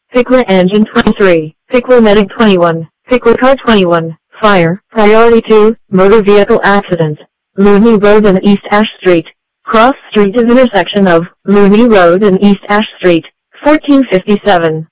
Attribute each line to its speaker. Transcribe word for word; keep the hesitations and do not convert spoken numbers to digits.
Speaker 1: Pickler Engine twenty-three, Pickler Medic twenty-one, Pickler Car twenty-one, Fire, Priority two, Motor Vehicle Accident, Looney Road and East Ash Street. Cross Street is intersection of Looney Road and East Ash Street, fourteen fifty-seven.